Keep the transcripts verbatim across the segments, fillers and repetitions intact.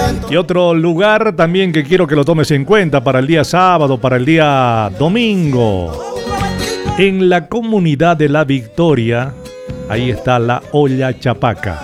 Y otro lugar también que quiero que lo tomes en cuenta para el día sábado, para el día domingo. En la comunidad de La Victoria, ahí está la olla chapaca.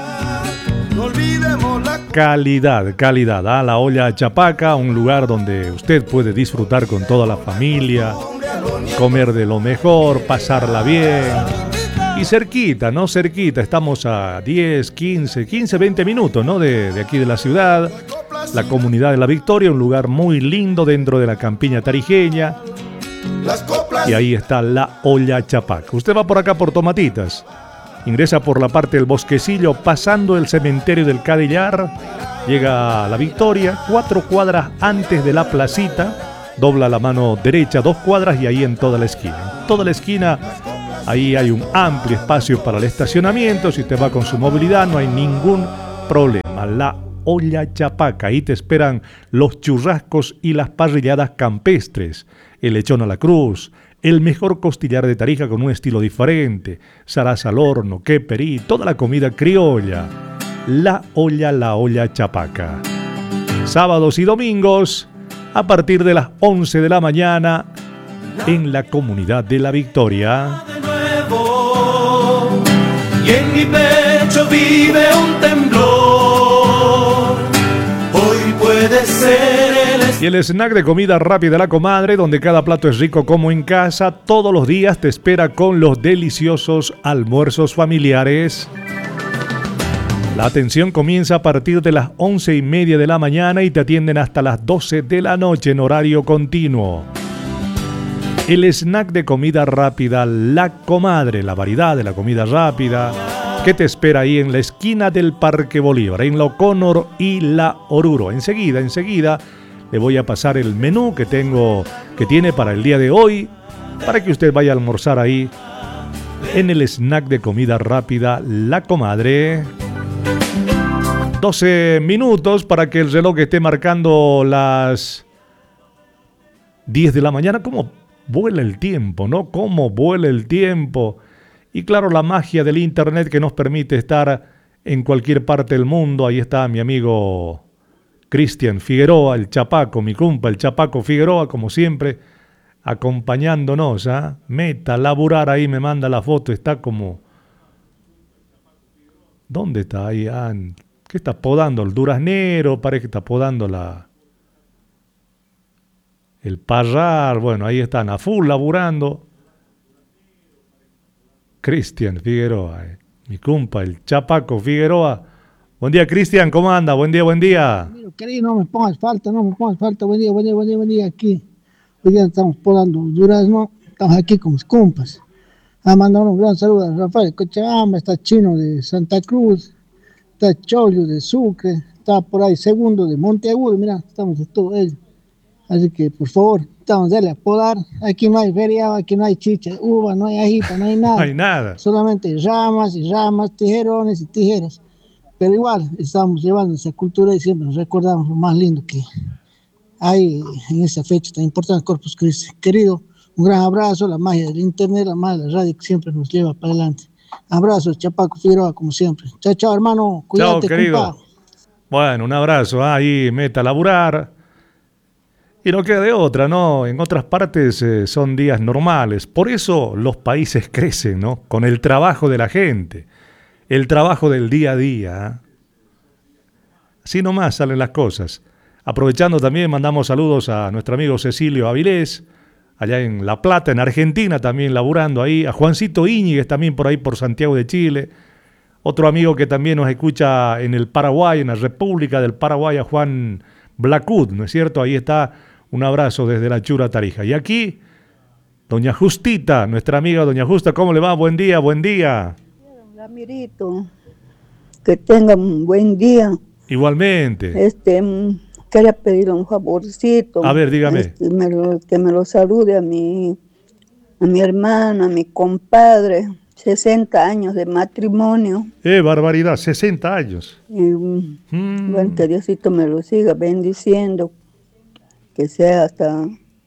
Calidad, calidad. ¿ah? La olla chapaca, un lugar donde usted puede disfrutar con toda la familia, comer de lo mejor, pasarla bien. Y cerquita, ¿no? Cerquita, estamos a diez, quince, quince, veinte minutos, ¿no? De, de aquí de la ciudad. La comunidad de La Victoria, un lugar muy lindo dentro de la campiña tarijeña. Y ahí está la olla chapaca. Usted va por acá por Tomatitas. Ingresa por la parte del Bosquecillo, pasando el cementerio del Cadillar. Llega a La Victoria, cuatro cuadras antes de la placita. Dobla la mano derecha, dos cuadras y ahí en toda la esquina. En toda la esquina, ahí hay un amplio espacio para el estacionamiento. Si usted va con su movilidad, no hay ningún problema. La olla chapaca, ahí te esperan los churrascos y las parrilladas campestres. El lechón a la cruz. El mejor costillar de Tarija con un estilo diferente, zaraza al horno, queperí, toda la comida criolla. La olla, la olla chapaca. Sábados y domingos, a partir de las once de la mañana, en la comunidad de La Victoria. De nuevo, y en mi pecho vive un temblor. Hoy puede ser el Y el snack de comida rápida La Comadre, donde cada plato es rico como en casa, todos los días te espera con los deliciosos almuerzos familiares. La atención comienza a partir de las once y media de la mañana y te atienden hasta las doce de la noche en horario continuo. El snack de comida rápida La Comadre, la variedad de la comida rápida que te espera ahí en la esquina del Parque Bolívar, en la O'Connor y la Oruro. Enseguida, enseguida le voy a pasar el menú que tengo, que tiene para el día de hoy, para que usted vaya a almorzar ahí en el snack de comida rápida La Comadre. doce minutos para que el reloj esté marcando las diez de la mañana. ¿Cómo vuela el tiempo, no? ¿Cómo vuela el tiempo? Y claro, la magia del internet que nos permite estar en cualquier parte del mundo. Ahí está mi amigo Cristian Figueroa, el Chapaco, mi compa, el Chapaco Figueroa, como siempre, acompañándonos. ¿eh? Meta, laburar ahí, me manda la foto, está como... ¿Dónde está ahí? Ah, ¿qué está podando? El duraznero, parece que está podando la... el parrar, bueno, ahí están a full laburando. Cristian Figueroa, eh. mi compa, el Chapaco Figueroa. Buen día, Cristian, ¿cómo anda? Buen día, buen día. Querido, no me pongas falta, no me pongas falta. Buen día, buen día, buen día, buen día. Aquí, hoy día estamos podando durazno, estamos aquí con mis compas. A mandar un gran saludo a Rafael Cochabamba, está Chino de Santa Cruz, está Cholio de Sucre, está por ahí Segundo de Monteagudo, mira, estamos de todo ello. Así que, por favor, estamos dale a podar. Aquí no hay feria, aquí no hay chicha, uva, no hay ajipa, no hay nada. No hay nada. Solamente ramas y ramas, tijerones y tijeras. Pero igual, estamos llevando esa cultura y siempre nos recordamos lo más lindo que hay en esa fecha tan importante, Corpus Christi. Querido, un gran abrazo, la magia del internet, la magia de la radio que siempre nos lleva para adelante. Abrazo, Chapaco Figueroa, como siempre. Chao, chao, hermano. Cuídate, chao, querido. Compa. Bueno, un abrazo. Ahí, meta a laburar. Y no queda de otra, ¿no? En otras partes eh, son días normales. Por eso los países crecen, ¿no? Con el trabajo de la gente. El trabajo del día a día. Así nomás salen las cosas. Aprovechando también, mandamos saludos a nuestro amigo Cecilio Avilés, allá en La Plata, en Argentina, también laburando ahí. A Juancito Íñiguez, también por ahí por Santiago de Chile. Otro amigo que también nos escucha en el Paraguay, en la República del Paraguay, a Juan Blacud, ¿no es cierto? Ahí está, un abrazo desde la Chura Tarija. Y aquí, doña Justita, nuestra amiga doña Justa, ¿cómo le va? Buen día, buen día. Ramirito, que tenga un buen día. Igualmente. Este, quería pedirle un favorcito. A ver, dígame. Este, me lo, que me lo salude a mi, a mi hermana, a mi compadre. sesenta años de matrimonio. ¡Eh, barbaridad! sesenta años. Y, mm. Bueno, que Diosito me lo siga bendiciendo. Que sea hasta...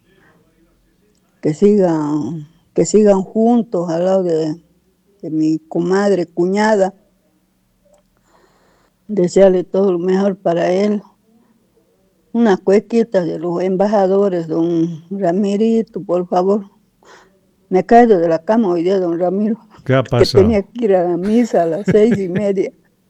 Que sigan, que sigan juntos al lado de... de mi comadre, cuñada, desearle todo lo mejor para él, una cuequita de los embajadores, don Ramirito, por favor. Me he caído de la cama hoy día, don Ramiro. ¿Qué ha Que pasado? tenía que ir a la misa a las seis y media.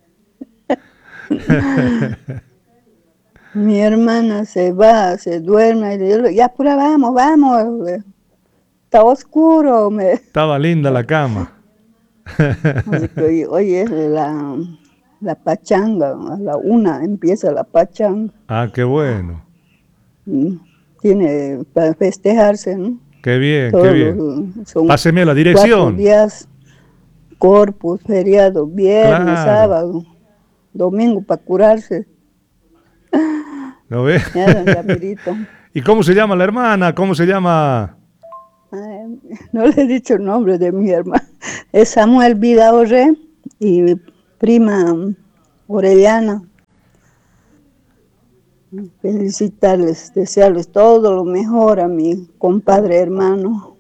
Mi hermana se va, se duerme, y le digo, ya pura, vamos, vamos. Está oscuro. Me... Estaba linda la cama. Así que hoy, hoy es la, la pachanga, a la una empieza la pachanga. Ah, qué bueno. Tiene para festejarse, ¿no? Qué bien, Todos qué bien. los- son Páseme la cuatro dirección. días, corpus, feriado, viernes, Claro. sábado, domingo para curarse. ¿Lo ve? Ya, don Ramirito. ¿Y cómo se llama la hermana? ¿Cómo se llama? Ay, no le he dicho el nombre de mi hermano. Es Samuel Vidaurre y prima Orellana. Felicitarles, desearles todo lo mejor a mi compadre hermano.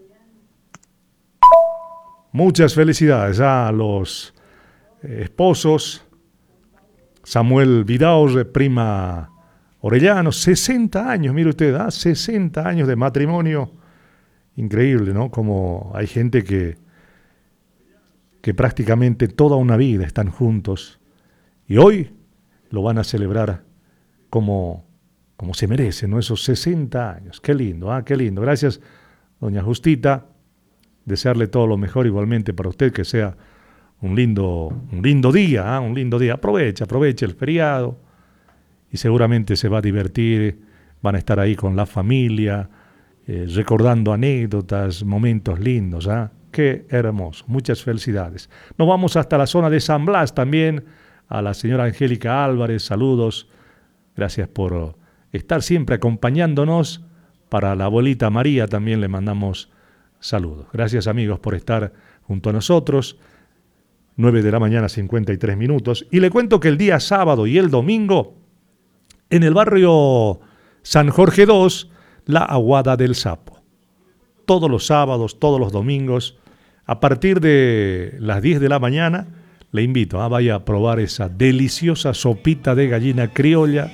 Muchas felicidades a los eh, esposos. Samuel Vidaurre, prima Orellano, sesenta años, mire usted, ¿ah? sesenta años de matrimonio. Increíble, ¿no? Como hay gente que, que prácticamente toda una vida están juntos y hoy lo van a celebrar como, como se merece, ¿no? Esos sesenta años. Qué lindo, ¿ah? Qué lindo. Gracias, doña Justita. Desearle todo lo mejor igualmente para usted, que sea un lindo, un lindo día, ¿ah? Un lindo día. Aproveche, aproveche el feriado y seguramente se va a divertir. Van a estar ahí con la familia, eh, recordando anécdotas, momentos lindos, ¿ah? Qué hermoso. Muchas felicidades. Nos vamos hasta la zona de San Blas también. A la señora Angélica Álvarez, saludos. Gracias por estar siempre acompañándonos. Para la abuelita María también le mandamos saludos. Gracias, amigos, por estar junto a nosotros. nueve de la mañana, cincuenta y tres minutos. Y le cuento que el día sábado y el domingo, en el barrio San Jorge dos, la Aguada del Sapo. Todos los sábados, todos los domingos, a partir de las diez de la mañana, le invito a vaya a probar esa deliciosa sopita de gallina criolla.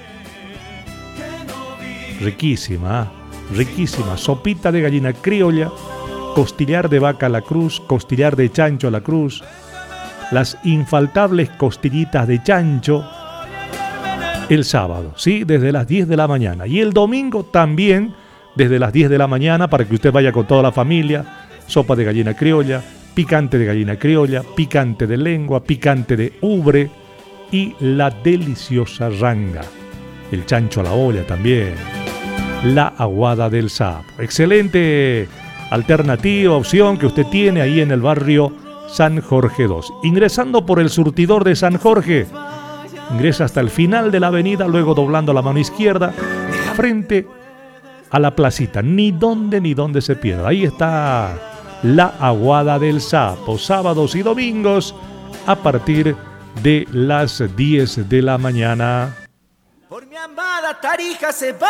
Riquísima, ¿eh? riquísima. Sopita de gallina criolla, costillar de vaca a la cruz, costillar de chancho a la cruz, las infaltables costillitas de chancho el sábado, ¿sí? Desde las diez de la mañana. Y el domingo también desde las diez de la mañana para que usted vaya con toda la familia. Sopa de gallina criolla, picante de gallina criolla, picante de lengua, picante de ubre y la deliciosa ranga. El chancho a la olla también. La Aguada del Sapo. Excelente alternativa, opción que usted tiene ahí en el barrio San Jorge dos. Ingresando por el surtidor de San Jorge, ingresa hasta el final de la avenida, luego doblando la mano izquierda, frente a la placita. Ni dónde ni dónde se pierda. Ahí está la Aguada del Sapo, sábados y domingos a partir de las diez de la mañana. Por mi amada Tarija se va.